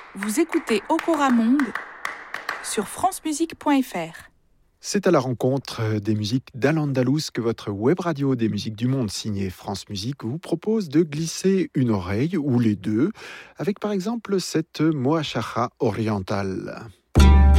Vous écoutez Okora Monde sur francemusique.fr. C'est à la rencontre des musiques d'Al-Andalus que votre web radio des musiques du monde signée France Musique vous propose de glisser une oreille, ou les deux, avec par exemple cette Moachacha orientale.